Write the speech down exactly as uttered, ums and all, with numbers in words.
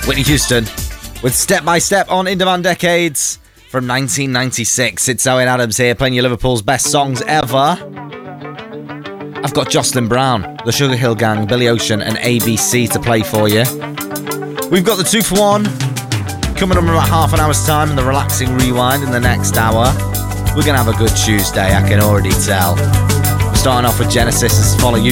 Whitney Houston with Step by Step on In Demand Decades from nineteen ninety-six. It's Owen Adams here playing you Liverpool's best songs ever. I've got Jocelyn Brown, the Sugar Hill Gang, Billy Ocean and A B C to play for you. We've got the two for one coming up in about half an hour's time and the relaxing rewind in the next hour. We're going to have a good Tuesday, I can already tell. We're starting off with Genesis' Follow You